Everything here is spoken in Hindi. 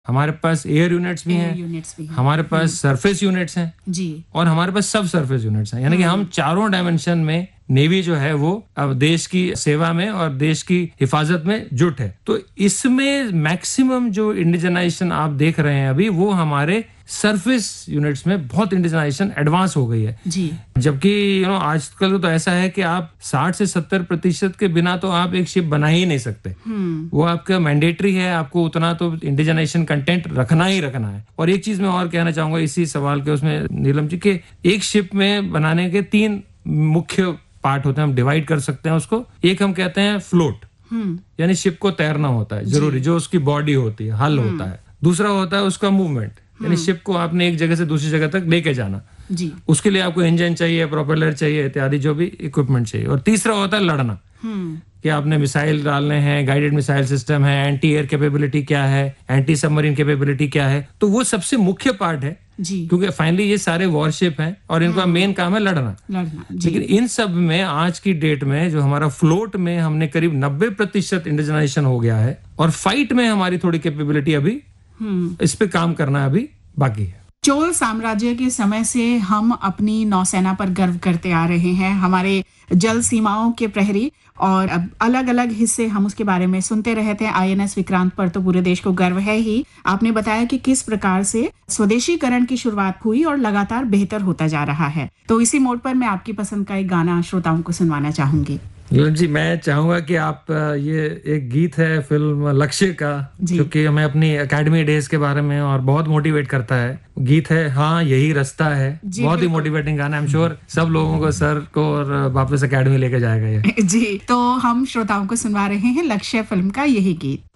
हमारे पास एयर यूनिट्स भी हैं, हमारे पास सरफेस यूनिट्स हैं जी, और हमारे पास सब सरफेस यूनिट्स हैं। यानी कि हम चारों डायमेंशन में नेवी जो है वो अब देश की सेवा में और देश की हिफाजत में जुट है। तो इसमें मैक्सिमम जो इंडिजनाइजेशन आप देख रहे हैं अभी, वो हमारे सरफेस यूनिट्स में बहुत इंडिजनाइजेशन एडवांस हो गई है जी। जबकि आजकल तो ऐसा है कि आप 60 से 70% के बिना तो आप एक शिप बना ही नहीं सकते। वो आपका मैंडेटरी है, आपको उतना तो इंडिजनाइजेशन कंटेंट रखना ही रखना है। और एक चीज मैं और कहना चाहूंगा इसी सवाल के उसमें नीलम जी, के एक शिप में बनाने के 3 मुख्य पार्ट होते हैं, हम डिवाइड कर सकते हैं उसको। एक हम कहते हैं फ्लोट, यानी शिप को तैरना होता है जरूरी, जो उसकी बॉडी होती है, हल होता है। दूसरा होता है उसका मूवमेंट, यानी शिप को आपने एक जगह से दूसरी जगह तक लेके जाना जी। उसके लिए आपको इंजन चाहिए, प्रोपेलर चाहिए, इत्यादि जो भी इक्विपमेंट चाहिए। और तीसरा होता है लड़ना, कि आपने मिसाइल डालने हैं, गाइडेड मिसाइल सिस्टम है, एंटी एयर कैपेबिलिटी क्या है, एंटी सबमरीन कैपेबिलिटी क्या है। तो वो सबसे मुख्य पार्ट है जी, क्योंकि फाइनली ये सारे वॉरशिप हैं और इनका मेन काम है लड़ना लेकिन इन सब में आज की डेट में जो हमारा फ्लोट में हमने करीब 90% इंडिजनाइजेशन हो गया है, और फाइट में हमारी थोड़ी कैपेबिलिटी अभी इस पे काम करना अभी बाकी है। चोल साम्राज्य के समय से हम अपनी नौसेना पर गर्व करते आ रहे हैं, हमारे जल सीमाओं के प्रहरी, और अब अलग अलग हिस्से हम उसके बारे में सुनते रहते हैं। INS विक्रांत पर तो पूरे देश को गर्व है ही। आपने बताया कि किस प्रकार से स्वदेशीकरण की शुरुआत हुई और लगातार बेहतर होता जा रहा है। तो इसी मोड पर मैं आपकी पसंद का एक गाना श्रोताओं को सुनवाना चाहूंगी। जी, मैं चाहूंगा कि आप ये एक गीत है फिल्म लक्ष्य का, क्योंकि हमें अपनी एकेडमी डेज के बारे में और बहुत मोटिवेट करता है। गीत है हाँ यही रास्ता है, बहुत ही मोटिवेटिंग गाना। आई एम श्योर सब लोगों को, सर को और वापस एकेडमी लेके जाएगा ये। जी, तो हम श्रोताओं को सुनवा रहे हैं लक्ष्य फिल्म का यही गीत।